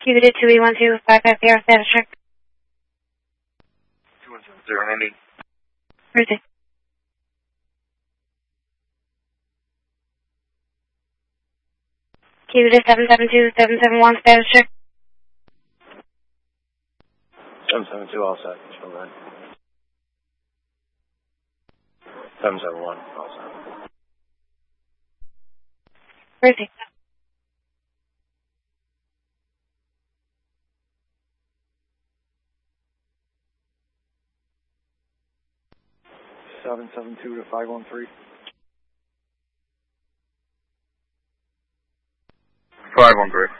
You did 2812-550 status check. 2170, Rosie. You did 772-771 status check. 772 all set. Show that. 771 all set. Rosie. 772 to 513. 513.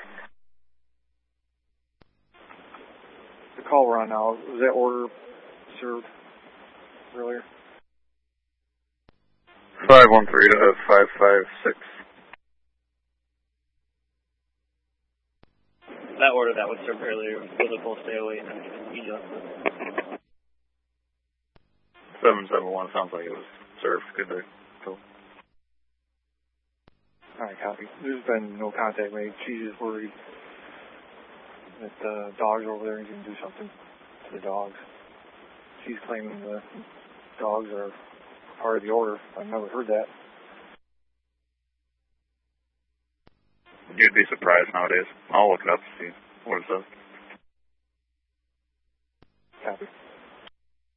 The call we're on now, was that order served earlier? 513 to 556. That order that was served earlier was a full stay away and adjusted. 771 sounds like it was served. Good day. Cool. Alright, copy. There's been no contact made. She's just worried that the dogs are over there and she can do something to the dogs. She's claiming the dogs are part of the order. I've never heard that. You'd be surprised nowadays. I'll look it up and see what it says.